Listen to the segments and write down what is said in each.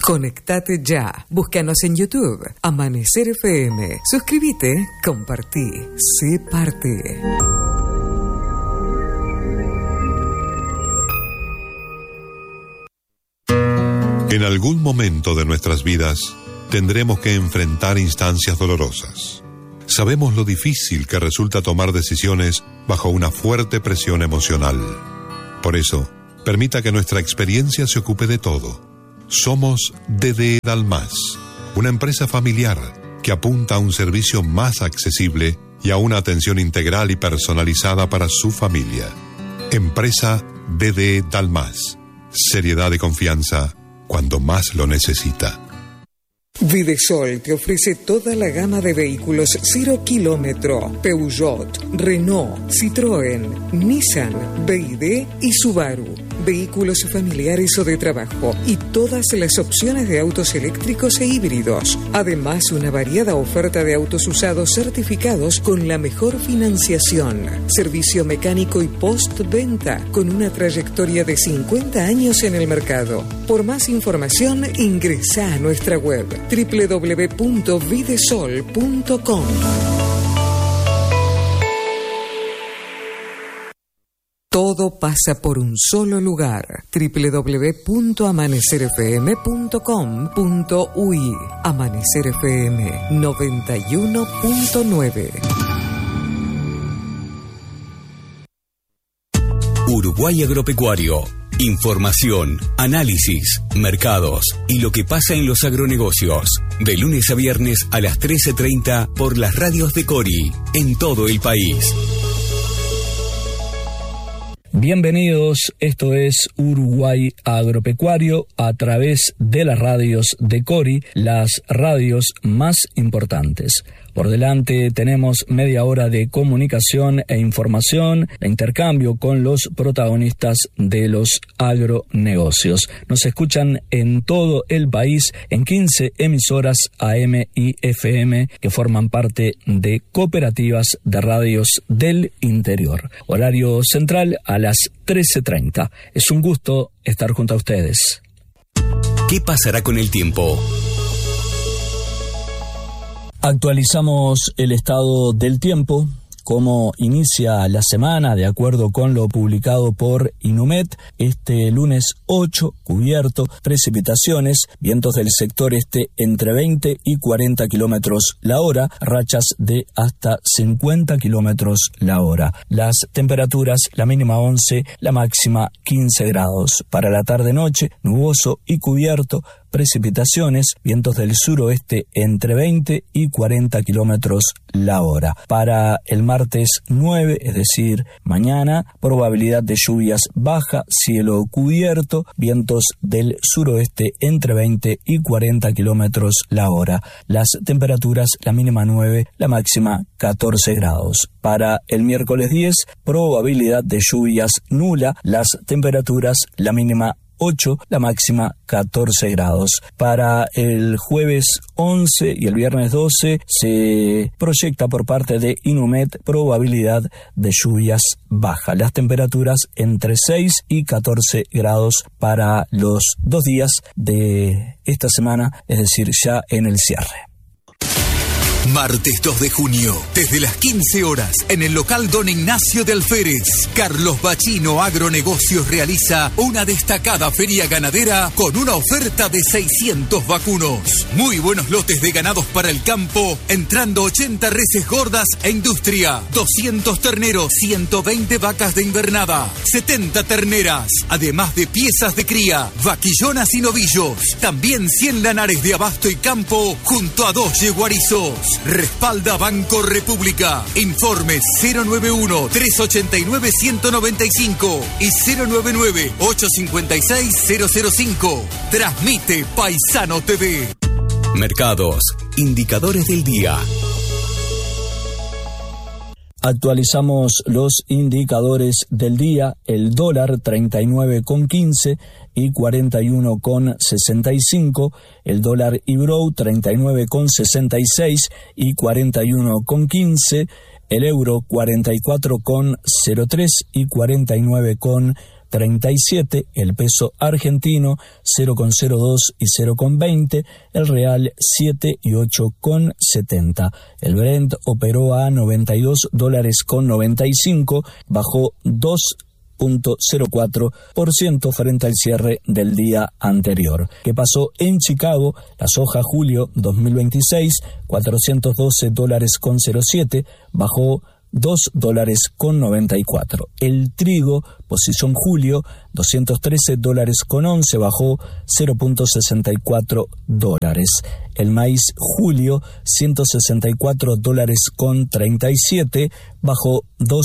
Conectate ya. Búscanos en YouTube. Amanecer FM. Suscríbete, compartí, sé parte. En algún momento de nuestras vidas tendremos que enfrentar instancias dolorosas. Sabemos lo difícil que resulta tomar decisiones bajo una fuerte presión emocional. Por eso, permita que nuestra experiencia se ocupe de todo. Somos DD Dalmas, una empresa familiar que apunta a un servicio más accesible y a una atención integral y personalizada para su familia. Empresa DD Dalmas. Seriedad y confianza cuando más lo necesita. Videsol te ofrece toda la gama de vehículos 0 kilómetro, Peugeot, Renault, Citroën, Nissan, BYD y Subaru. Vehículos familiares o de trabajo y todas las opciones de autos eléctricos e híbridos. Además, una variada oferta de autos usados certificados con la mejor financiación. Servicio mecánico y postventa con una trayectoria de 50 años en el mercado. Por más información, ingresa a nuestra web www.videsol.com. Todo pasa por un solo lugar. www.amanecerfm.com.uy. Amanecer FM 91.9. Uruguay Agropecuario. Información, análisis, mercados y lo que pasa en los agronegocios. De lunes a viernes a las 13:30 por las radios de Cori, en todo el país. Bienvenidos, esto es Uruguay Agropecuario a través de las radios de Cori, las radios más importantes. Por delante tenemos media hora de comunicación e información, de intercambio con los protagonistas de los agronegocios. Nos escuchan en todo el país en 15 emisoras AM y FM que forman parte de cooperativas de radios del interior. Horario central a las 13:30. Es un gusto estar junto a ustedes. ¿Qué pasará con el tiempo? Actualizamos el estado del tiempo, cómo inicia la semana de acuerdo con lo publicado por Inumet. Este lunes 8, cubierto, precipitaciones, vientos del sector este entre 20 y 40 kilómetros la hora, rachas de hasta 50 kilómetros la hora. Las temperaturas, la mínima 11, la máxima 15 grados. Para la tarde-noche, nuboso y cubierto, precipitaciones, vientos del suroeste entre 20 y 40 kilómetros la hora. Para el martes 9, es decir, mañana, probabilidad de lluvias baja, cielo cubierto, vientos del suroeste entre 20 y 40 kilómetros la hora. Las temperaturas, la mínima 9, la máxima 14 grados. Para el miércoles 10, probabilidad de lluvias nula, las temperaturas, la mínima 8, la máxima 14 grados. Para el jueves 11 y el viernes 12 se proyecta por parte de Inumet probabilidad de lluvias baja. Las temperaturas entre 6 y 14 grados para los 2 días de esta semana, es decir, ya en el cierre. Martes 2 de junio, desde las 15 horas, en el local Don Ignacio de Alférez, Carlos Bachino Agronegocios realiza una destacada feria ganadera con una oferta de 600 vacunos. Muy buenos lotes de ganados para el campo, entrando 80 reses gordas e industria, 200 terneros, 120 vacas de invernada, 70 terneras, además de piezas de cría, vaquillonas y novillos. También 100 lanares de abasto y campo, junto a 2 yeguarizos. Respalda Banco República. Informes 091-389-195 y 099-856-005. Transmite Paisano TV. Mercados, indicadores del día. Actualizamos los indicadores del día. El dólar 39,15 y 41,65. El dólar Ibrow 39,66 y 41,15. El euro 44,03 y 49,29. 0,37, el peso argentino 0,02 y 0,20, el real 7 y 8,70. El Brent operó a $92.95, bajó 2,04% frente al cierre del día anterior. ¿Qué pasó en Chicago? La soja julio 2026, $412.07, bajó $2.94. El trigo, posición julio, $213.11, bajó $0.64. El maíz julio, $164.37, bajó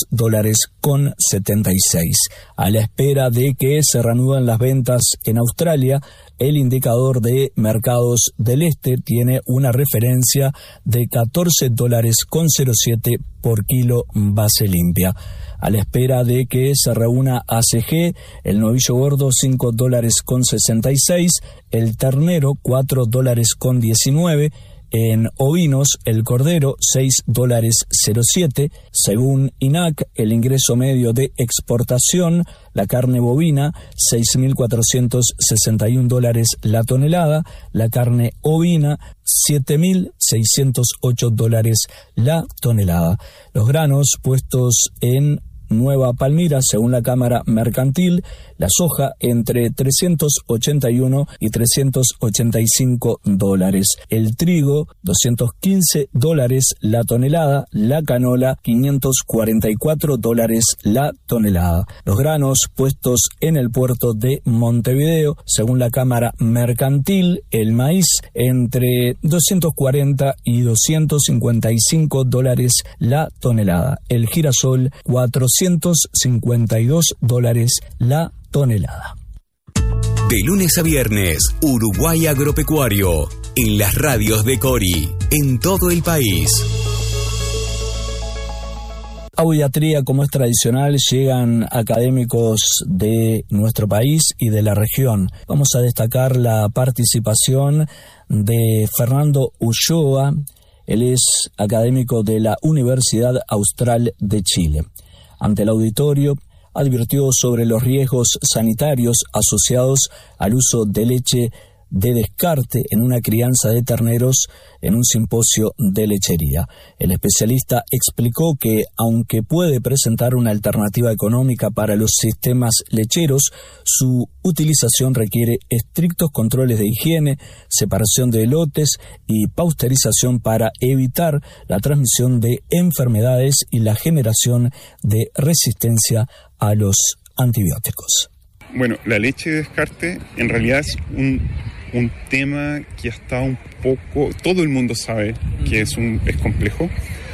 $2.76. A la espera de que se reanuden las ventas en Australia, el indicador de mercados del este tiene una referencia de $14.07 por kilo base limpia. A la espera de que se reúna ACG, el novillo gordo $5.66, el ternero $4.19, en ovinos el cordero $6.07, según INAC el ingreso medio de exportación, la carne bovina $6.461 la tonelada, la carne ovina $7.608 la tonelada. Los granos puestos en Nueva Palmira, según la Cámara Mercantil, la soja entre $381 y $385, el trigo $215 la tonelada, la canola $544 la tonelada. Los granos puestos en el puerto de Montevideo, según la Cámara Mercantil, el maíz entre $240 y $255 la tonelada, el girasol $452 la tonelada. De lunes a viernes, Uruguay Agropecuario, en las radios de Cori, en todo el país. Audiatría, como es tradicional, llegan académicos de nuestro país y de la región. Vamos a destacar la participación de Fernando Ulloa. Él es académico de la Universidad Austral de Chile. Ante el auditorio, advirtió sobre los riesgos sanitarios asociados al uso de leche de descarte en una crianza de terneros en un simposio de lechería. El especialista explicó que, aunque puede presentar una alternativa económica para los sistemas lecheros, su utilización requiere estrictos controles de higiene, separación de lotes y pasteurización para evitar la transmisión de enfermedades y la generación de resistencia a los antibióticos. Bueno, la leche de descarte en realidad es un tema que ha estado un poco... Todo el mundo sabe que es complejo,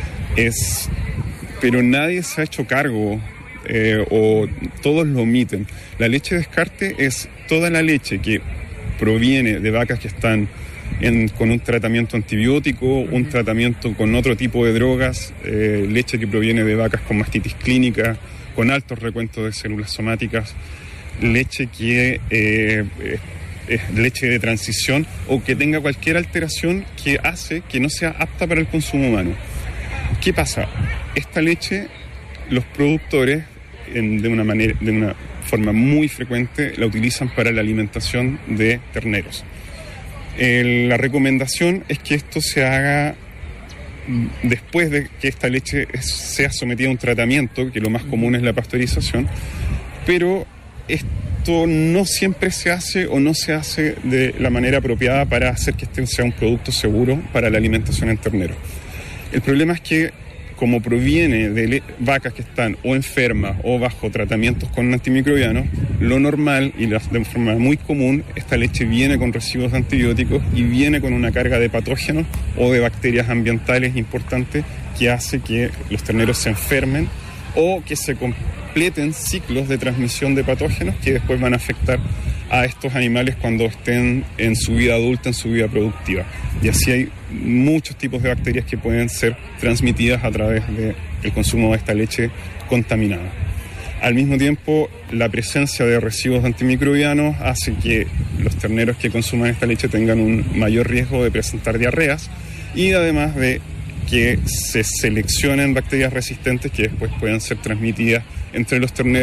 pero nadie se ha hecho cargo o todos lo omiten. La leche de descarte es toda la leche que proviene de vacas que están con un tratamiento antibiótico, un tratamiento con otro tipo de drogas, leche que proviene de vacas con mastitis clínica, con altos recuentos de células somáticas, leche que es leche de transición o que tenga cualquier alteración que hace que no sea apta para el consumo humano. ¿Qué pasa? Esta leche, los productores, de una forma muy frecuente, la utilizan para la alimentación de terneros. La recomendación es que esto se haga después de que esta leche sea sometida a un tratamiento, que lo más común es la pasteurización, pero esto no siempre se hace o no se hace de la manera apropiada para hacer que este sea un producto seguro para la alimentación en ternero. El problema es que, como proviene de vacas que están o enfermas o bajo tratamientos con antimicrobianos, lo normal y de forma muy común, esta leche viene con residuos de antibióticos y viene con una carga de patógenos o de bacterias ambientales importantes que hace que los terneros se enfermen o que se completen ciclos de transmisión de patógenos que después van a afectar a estos animales cuando estén en su vida adulta, en su vida productiva. Y así hay muchos tipos de bacterias que pueden ser transmitidas a través del consumo de esta leche contaminada. Al mismo tiempo, la presencia de residuos antimicrobianos hace que los terneros que consuman esta leche tengan un mayor riesgo de presentar diarreas y además de que se seleccionen bacterias resistentes que después puedan ser transmitidas entre los terneros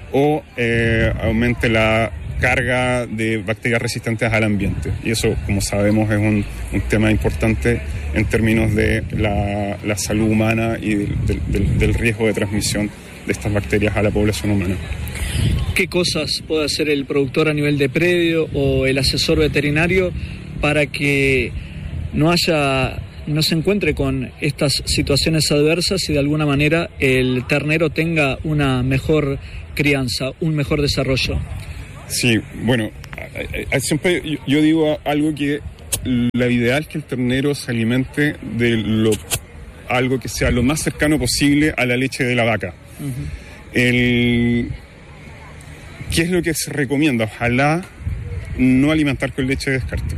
o aumente la carga de bacterias resistentes al ambiente. Y eso, como sabemos, es un tema importante en términos de la salud humana y del riesgo de transmisión de estas bacterias a la población humana. ¿Qué cosas puede hacer el productor a nivel de predio o el asesor veterinario para que no se encuentre con estas situaciones adversas y de alguna manera el ternero tenga una mejor crianza, un mejor desarrollo? Sí, bueno, siempre yo digo algo que la ideal es que el ternero se alimente de algo que sea lo más cercano posible a la leche de la vaca. ¿Qué es lo que se recomienda? Ojalá no alimentar con leche de descarte.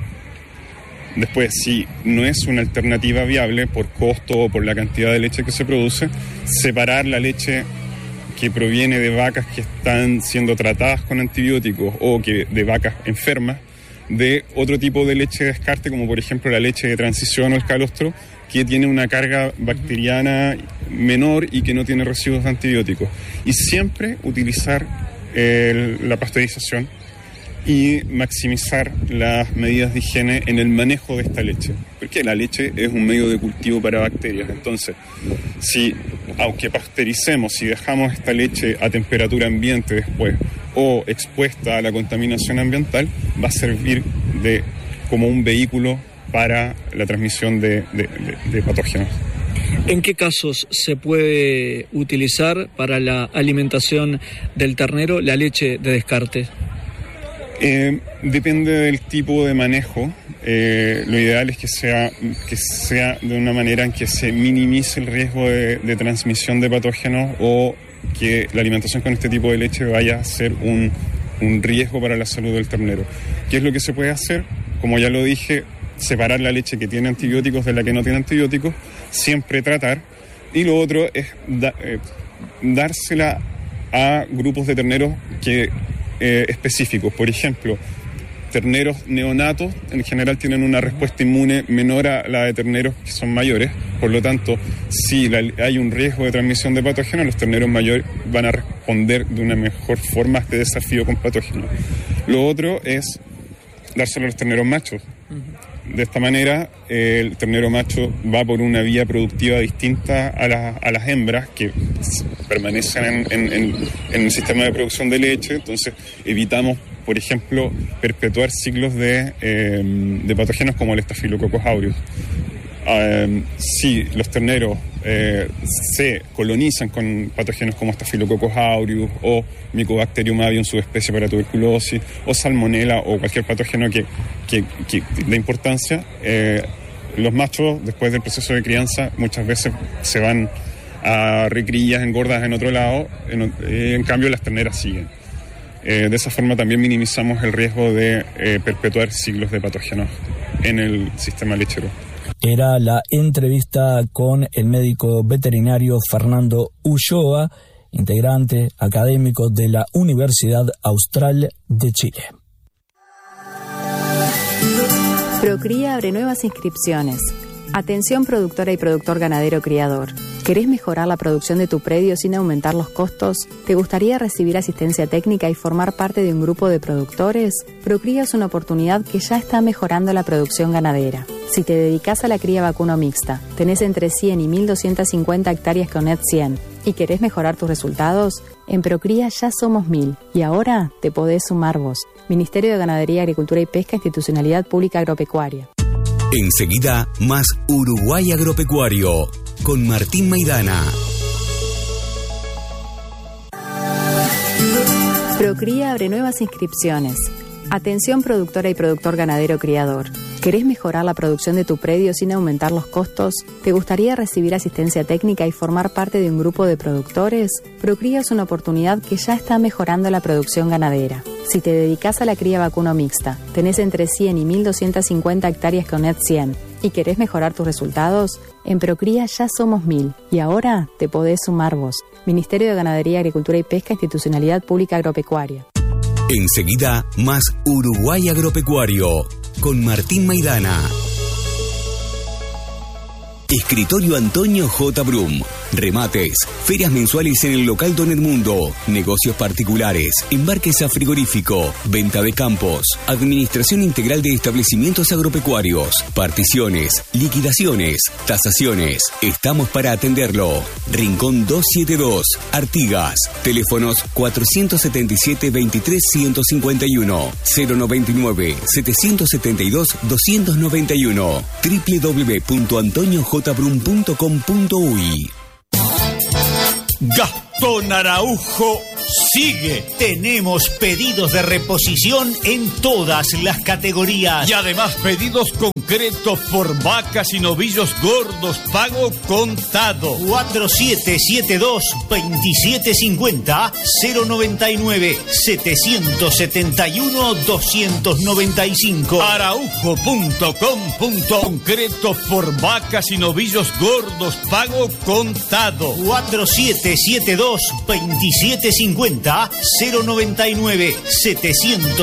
Después, si no es una alternativa viable por costo o por la cantidad de leche que se produce, separar la leche que proviene de vacas que están siendo tratadas con antibióticos o de vacas enfermas de otro tipo de leche de descarte, como por ejemplo la leche de transición o el calostro, que tiene una carga bacteriana menor y que no tiene residuos de antibióticos. Y siempre utilizar la pasteurización y maximizar las medidas de higiene en el manejo de esta leche, porque la leche es un medio de cultivo para bacterias. Entonces, aunque pasteuricemos, si dejamos esta leche a temperatura ambiente después o expuesta a la contaminación ambiental, va a servir como un vehículo para la transmisión de patógenos. ¿En qué casos se puede utilizar para la alimentación del ternero la leche de descarte? Depende del tipo de manejo. Lo ideal es que sea de una manera en que se minimice el riesgo de transmisión de patógenos o que la alimentación con este tipo de leche vaya a ser un riesgo para la salud del ternero. ¿Qué es lo que se puede hacer? Como ya lo dije, separar la leche que tiene antibióticos de la que no tiene antibióticos, siempre tratar. Y lo otro es dársela a grupos de terneros específicos. Por ejemplo, terneros neonatos en general tienen una respuesta inmune menor a la de terneros que son mayores. Por lo tanto, si hay un riesgo de transmisión de patógenos, los terneros mayores van a responder de una mejor forma a este desafío con patógenos. Lo otro es dárselo a los terneros machos. De esta manera, el ternero macho va por una vía productiva distinta a las hembras que permanecen en el sistema de producción de leche. Entonces, evitamos, por ejemplo, perpetuar ciclos de patógenos como el Staphylococcus aureus. Si los terneros se colonizan con patógenos como Staphylococcus aureus o Mycobacterium avium, subespecie para tuberculosis, o Salmonella o cualquier patógeno que de importancia, los machos después del proceso de crianza muchas veces se van a recrías engordas en otro lado, en cambio las terneras siguen. De esa forma también minimizamos el riesgo de perpetuar ciclos de patógenos en el sistema lechero. Era la entrevista con el médico veterinario Fernando Ulloa, integrante académico de la Universidad Austral de Chile. Procría abre nuevas inscripciones. Atención productora y productor ganadero criador. ¿Querés mejorar la producción de tu predio sin aumentar los costos? ¿Te gustaría recibir asistencia técnica y formar parte de un grupo de productores? Procría es una oportunidad que ya está mejorando la producción ganadera. Si te dedicas a la cría vacuno mixta, tenés entre 100 y 1.250 hectáreas con Net 100 y querés mejorar tus resultados, en Procría ya somos 1.000 y ahora te podés sumar vos. Ministerio de Ganadería, Agricultura y Pesca, Institucionalidad Pública Agropecuaria. Enseguida, más Uruguay Agropecuario, con Martín Maidana. Procría abre nuevas inscripciones. Atención productora y productor ganadero criador. ¿Querés mejorar la producción de tu predio sin aumentar los costos? ¿Te gustaría recibir asistencia técnica y formar parte de un grupo de productores? Procría es una oportunidad que ya está mejorando la producción ganadera. Si te dedicas a la cría vacuno mixta, tenés entre 100 y 1.250 hectáreas con Net 100 y querés mejorar tus resultados, en Procría ya somos 1.000 y ahora te podés sumar vos. Ministerio de Ganadería, Agricultura y Pesca, Institucionalidad Pública Agropecuaria. Enseguida, más Uruguay Agropecuario, con Martín Maidana. Escritorio Antonio J. Brum. remates, ferias mensuales en el local Don Edmundo, negocios particulares, embarques a frigorífico, venta de campos, administración integral de establecimientos agropecuarios, particiones, liquidaciones, tasaciones. Estamos para atenderlo. Rincón 272, Artigas. Teléfonos 477-23-151, 099-772-291, www.antoniojbrun.com.uy. Gastón Araujo sigue. Tenemos pedidos de reposición en todas las categorías. Y además pedidos concretos por vacas y novillos gordos, pago contado. 4772-2750, 099-771-295. Araujo.com. Concretos por vacas y novillos gordos, pago contado. 4772-2750, 099-700